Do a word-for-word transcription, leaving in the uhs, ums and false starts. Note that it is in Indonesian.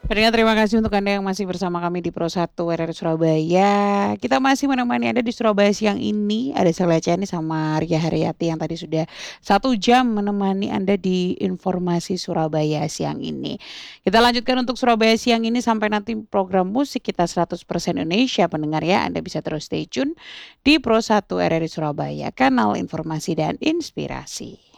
Pendengar terima kasih untuk Anda yang masih bersama kami di Pro satu R R Surabaya. Kita masih menemani Anda di Surabaya siang ini. Ada saya Ciani sama Ria Haryati yang tadi sudah satu jam menemani Anda di informasi Surabaya siang ini. Kita lanjutkan untuk Surabaya siang ini sampai nanti program musik kita seratus persen Indonesia pendengar ya. Anda bisa terus stay tune di Pro satu R R Surabaya, kanal informasi dan inspirasi.